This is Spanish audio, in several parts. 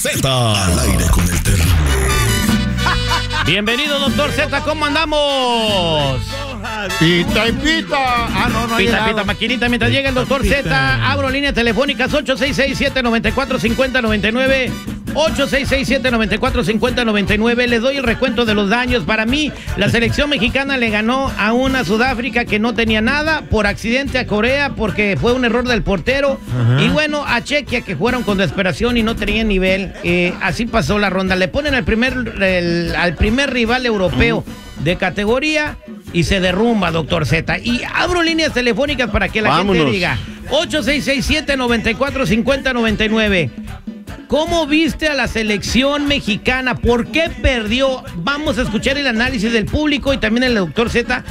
Z al aire con el terrible. Bienvenido, doctor Z, ¿cómo andamos? Pita y pita. Ah, no Pita, pita, maquinita. Mientras llega el doctor Z, abro líneas telefónicas 866-794-5099. 866-794-5099. Les doy el recuento de los daños. Para mí, la selección mexicana le ganó a una Sudáfrica que no tenía nada, por accidente a Corea, porque fue un error del portero. Y bueno, a Chequia, que jugaron con desesperación y no tenían nivel. Así pasó la ronda. Le ponen al primer rival europeo de categoría y se derrumba, doctor Z. Y abro líneas telefónicas para que la gente diga. 866-794-5099. ¿Cómo viste a la selección mexicana? ¿Por qué perdió? Vamos a escuchar el análisis del público y también el doctor Z.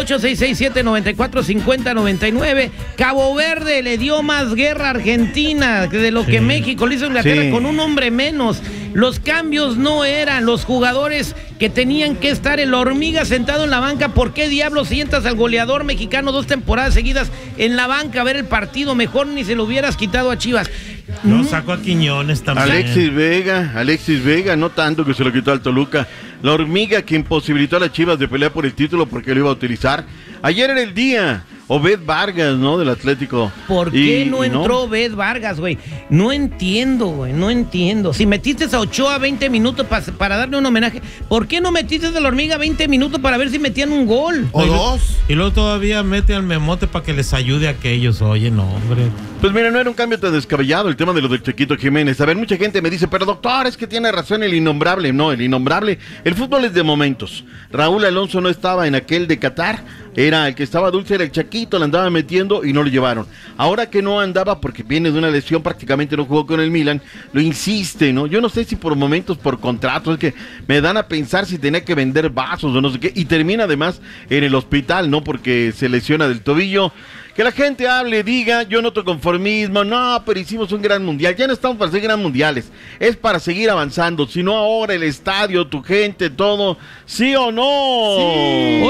866-794-5099. Cabo Verde le dio más guerra a Argentina de lo que México le hizo a Inglaterra con un hombre menos. Los cambios no eran los jugadores que tenían que estar. El Hormiga sentado en la banca. ¿Por qué diablos sientas al goleador mexicano 2 temporadas seguidas en la banca a ver el partido? Mejor ni se lo hubieras quitado a Chivas. No sacó a Quiñones también. Alexis Vega, no tanto que se lo quitó al Toluca. La Hormiga que imposibilitó a las Chivas de pelear por el título porque lo iba a utilizar. Ayer era el día. Obed Vargas, ¿no? Del Atlético. ¿Por qué no entró Obed Vargas, güey? No entiendo, güey, no entiendo. Si metiste a Ochoa 20 minutos para darle un homenaje, ¿por qué no metiste a la Hormiga 20 minutos para ver si metían un gol? O dos. Y luego todavía mete al Memote para que les ayude a aquellos. Oye, no, hombre. Pues mira, no era un cambio tan descabellado el tema de lo del Chiquito Jiménez. A ver, mucha gente me dice, pero doctor, es que tiene razón el innombrable. No, el innombrable, el fútbol es de momentos. Raúl Alonso no estaba en aquel de Qatar. Era el que estaba dulce, era el Chaquito, la andaba metiendo y no lo llevaron. Ahora que no andaba porque viene de una lesión, prácticamente no jugó con el Milan, lo insiste, ¿no? Yo no sé si por momentos, por contratos, es que me dan a pensar si tenía que vender vasos o no sé qué, y termina además en el hospital, ¿no? Porque se lesiona del tobillo. Que la gente hable, diga, yo noto conformismo, no, pero hicimos un gran mundial. Ya no estamos para hacer gran mundiales, es para seguir avanzando. Si no ahora el estadio, tu gente, todo, ¿sí o no? Sí.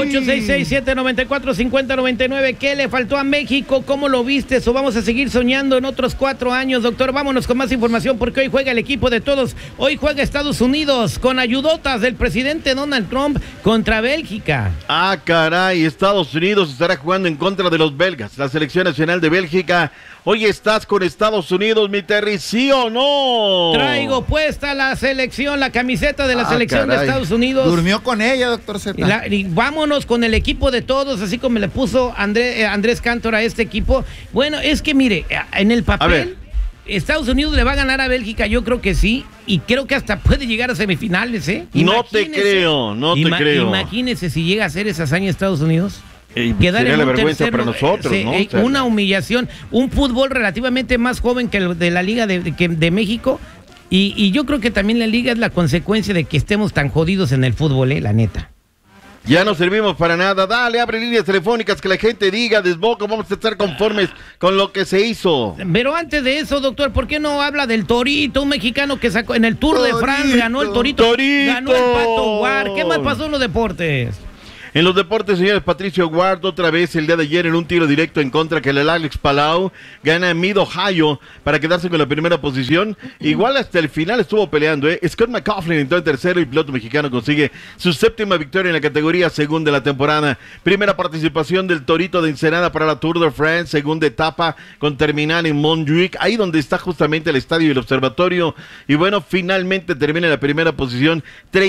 866-794-5099. ¿Qué le faltó a México? ¿Cómo lo viste? ¿O vamos a seguir soñando en otros 4 años, doctor? Vámonos con más información porque hoy juega el equipo de todos. Hoy juega Estados Unidos con ayudotas del presidente Donald Trump contra Bélgica. Ah, caray, Estados Unidos estará jugando en contra de los belgas. La selección nacional de Bélgica. Hoy estás con Estados Unidos, mi Terry, ¿sí o no? Traigo puesta la selección, la camiseta de la selección de Estados Unidos. Durmió con ella, doctor Z. Y vámonos con el equipo de todos, así como le puso Andrés Cantor a este equipo. Bueno, es que mire, en el papel, Estados Unidos le va a ganar a Bélgica, yo creo que sí, y creo que hasta puede llegar a semifinales, ¿eh? No te creo. Imagínese si llega a hacer esa hazaña Estados Unidos. Sería la vergüenza para nosotros, ¿no? Una humillación, un fútbol relativamente más joven que el de la Liga de México, y yo creo que también la Liga es la consecuencia de que estemos tan jodidos en el fútbol, la neta. Ya no servimos para nada. Dale, abre líneas telefónicas, que la gente diga, desboca, vamos a estar conformes con lo que se hizo. Pero antes de eso, doctor, ¿por qué no habla del Torito, un mexicano que sacó en el Tour de France, ganó el Torito, ganó el Pato Ward? ¿Qué más pasó en los deportes? En los deportes, señores, Patricio Ward otra vez el día de ayer en un tiro directo en contra que el Alex Palau gana en Mid Ohio para quedarse con la primera posición. Igual hasta el final estuvo peleando, Scott McCaughlin entró en tercero y el piloto mexicano consigue su 7ª victoria en la categoría segunda de la temporada. Primera participación del Torito de Ensenada para la Tour de France, segunda etapa con terminal en Montjuic, ahí donde está justamente el estadio y el observatorio. Y bueno, finalmente termina en la primera posición,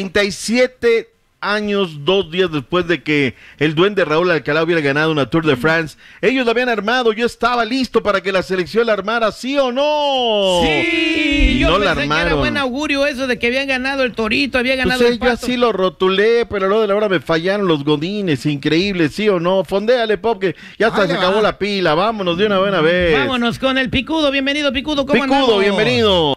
37 años, 2 días después de que el duende Raúl Alcalá hubiera ganado una Tour de France. Ellos la habían armado, yo estaba listo para que la selección la armara, ¿sí o no? Sí, yo no pensé la armaron. Que era buen augurio eso de que habían ganado el Torito, había ganado el Pato. Yo así lo rotulé, pero luego de la hora me fallaron los godines, increíble, ¿sí o no? Fondéale, Pop, que ya hasta se acabó la pila, vámonos de una buena vez. Vámonos con el Picudo, bienvenido Picudo, ¿cómo andamos? Picudo, bienvenido.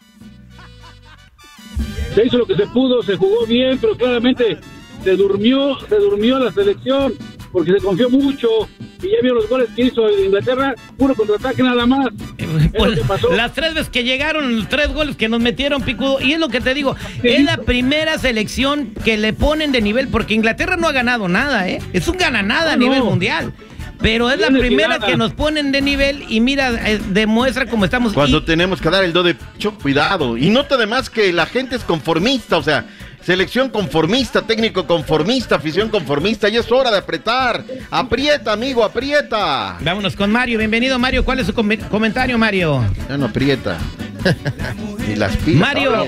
Se hizo lo que se pudo, se jugó bien, pero claramente se durmió la selección porque se confió mucho y ya vio los goles que hizo Inglaterra, puro contraataque nada más. Pues, las 3 veces que llegaron, los 3 goles que nos metieron, Picudo, y es lo que te digo, es la primera selección que le ponen de nivel, porque Inglaterra no ha ganado nada, es un gana nada a nivel mundial. pero es la primera que nos ponen de nivel y mira, demuestra cómo estamos. Cuando tenemos que dar el do de pecho, cuidado. Y nota además que la gente es conformista, o sea, selección conformista, técnico conformista, afición conformista, y es hora de apretar. Aprieta, amigo, aprieta. Vámonos con Mario, bienvenido Mario, ¿cuál es su comentario, Mario? Ya no aprieta. Y las pilas. Mario,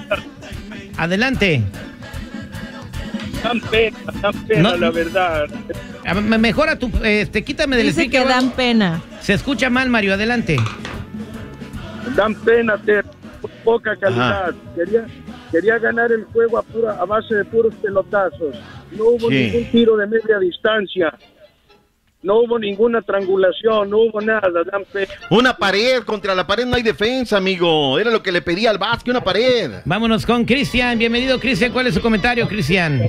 adelante. Dan pena, No. la verdad. Mejora tu, quítame del Dice speaker. que dan pena. Se escucha mal, Mario, adelante. Dan pena, poca calidad. Quería ganar el juego a base de puros pelotazos. No hubo ningún tiro de media distancia. No hubo ninguna triangulación, no hubo nada. Dan pena. Una pared, contra la pared no hay defensa, amigo. Era lo que le pedía al Vasco, una pared. Vámonos con Cristian, bienvenido Cristian, ¿cuál es su comentario, Cristian?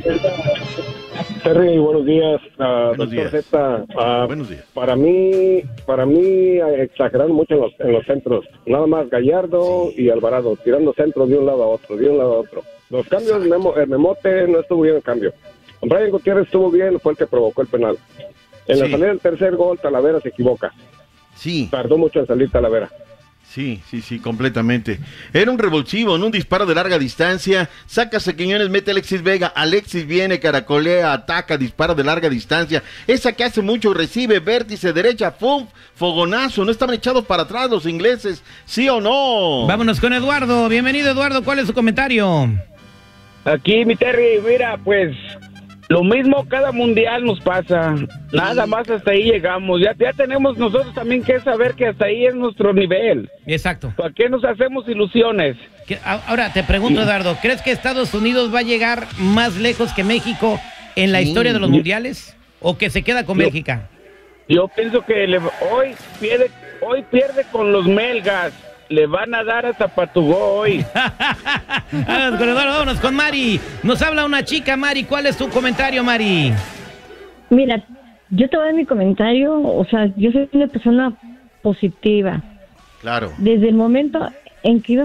Terry, buenos días. Buenos días. Z. Buenos días. Para mí exageraron mucho en los centros. Nada más Gallardo y Alvarado, tirando centros de un lado a otro, Los cambios, el Memote no estuvo bien el cambio. Brian Gutiérrez estuvo bien, fue el que provocó el penal. En la salida del tercer gol, Talavera se equivoca. Sí. Tardó mucho en salir Talavera. Sí, completamente. Era un revulsivo, en un disparo de larga distancia. Saca a Quiñones, mete a Alexis Vega. Alexis viene, caracolea, ataca, disparo de larga distancia. Esa que hace mucho, recibe, vértice, derecha, ¡pum! Fogonazo. No estaban echados para atrás los ingleses, ¿sí o no? Vámonos con Eduardo. Bienvenido, Eduardo. ¿Cuál es su comentario? Aquí, mi Terry, mira, pues lo mismo cada mundial nos pasa. Nada más hasta ahí llegamos. Ya tenemos nosotros también que saber que hasta ahí es nuestro nivel. Exacto. ¿Para qué nos hacemos ilusiones? Ahora te pregunto, Eduardo, ¿crees que Estados Unidos va a llegar más lejos que México en la historia de los mundiales? ¿O que se queda con Bélgica? Yo pienso que hoy pierde con los melgas. Le van a dar hasta Patugó hoy. Vámonos con Eduardo, vámonos con Mari. Nos habla una chica, Mari. ¿Cuál es tu comentario, Mari? Mira, yo te voy a dar mi comentario. O sea, yo soy una persona positiva. Claro. Desde el momento en que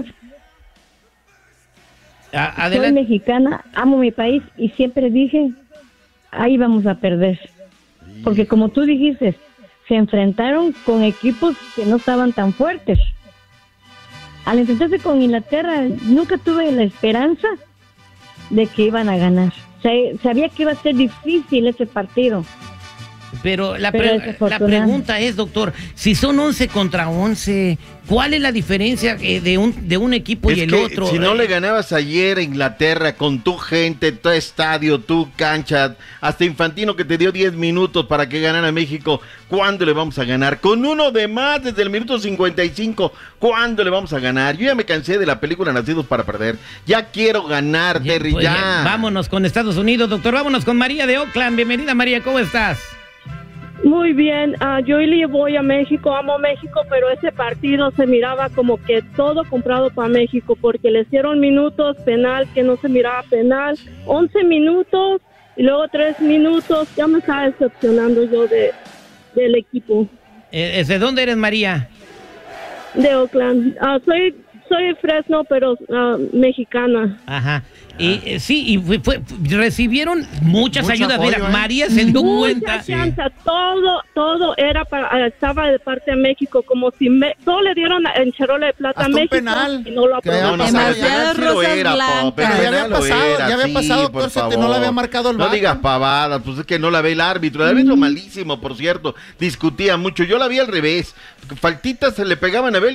soy mexicana, amo mi país y siempre dije, ahí vamos a perder. Porque como tú dijiste, se enfrentaron con equipos que no estaban tan fuertes. Al enfrentarse con Inglaterra, nunca tuve la esperanza de que iban a ganar. Sabía que iba a ser difícil ese partido. Pero la pregunta es, doctor, si son 11 contra 11, ¿cuál es la diferencia de un equipo y el otro? Si no le ganabas ayer a Inglaterra con tu gente, tu estadio, tu cancha, hasta Infantino que te dio 10 minutos para que ganara México, ¿cuándo le vamos a ganar? Con uno de más desde el minuto 55, ¿cuándo le vamos a ganar? Yo ya me cansé de la película Nacidos para Perder. Ya quiero ganar, Terry, pues ya. Vámonos con Estados Unidos, doctor. Vámonos con María de Oakland. Bienvenida, María, ¿cómo estás? Muy bien, yo le voy a México, amo México, pero ese partido se miraba como que todo comprado para México, porque le hicieron minutos, penal, que no se miraba penal, 11 minutos y luego 3 minutos, ya me estaba decepcionando yo del equipo. ¿De dónde eres, María? De Oakland, soy de Fresno, pero mexicana. Ajá. Y sí, recibieron muchas ayudas. Apoyo, mira, María se dio cuenta. Todo era estaba de parte de México, como si todo le dieron en charola de plata a México penal, y no lo aprobaron. Demasiadas rosas blancas. Pero ya había pasado, doctor, no la había marcado el VAR. No digas pavadas, pues es que no la ve el árbitro. El árbitro malísimo, por cierto. Discutía mucho. Yo la vi al revés. Faltitas se le pegaban a Bélgica.